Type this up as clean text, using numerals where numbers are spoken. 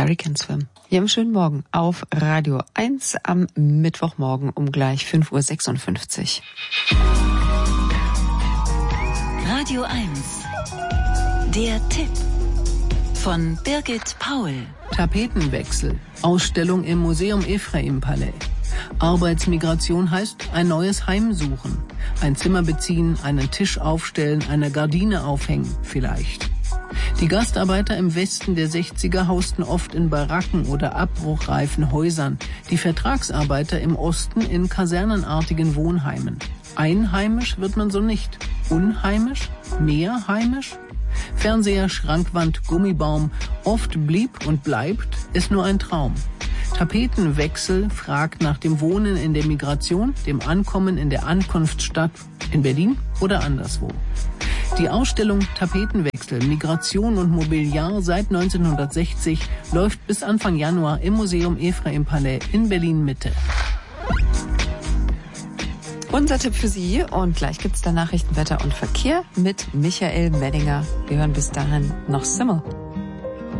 Derry Can Swim. Hier im schönen Morgen auf Radio 1 am Mittwochmorgen um gleich 5.56 Uhr. Radio 1. Der Tipp von Birgit Paul. Tapetenwechsel. Ausstellung im Museum Ephraim-Palais. Arbeitsmigration heißt ein neues Heim suchen. Ein Zimmer beziehen, einen Tisch aufstellen, eine Gardine aufhängen, vielleicht. Die Gastarbeiter im Westen der 60er hausten oft in Baracken oder abbruchreifen Häusern. Die Vertragsarbeiter im Osten in kasernenartigen Wohnheimen. Einheimisch wird man so nicht. Unheimisch? Mehr heimisch? Fernseher, Schrankwand, Gummibaum. Oft blieb und bleibt es nur ein Traum. Tapetenwechsel fragt nach dem Wohnen in der Migration, dem Ankommen in der Ankunftsstadt in Berlin oder anderswo. Die Ausstellung Tapetenwechsel, Migration und Mobiliar seit 1960 läuft bis Anfang Januar im Museum Ephraim-Palais in Berlin-Mitte. Unser Tipp für Sie und gleich gibt's dann Nachrichten, Wetter und Verkehr mit Michael Menninger. Wir hören bis dahin noch Simmer.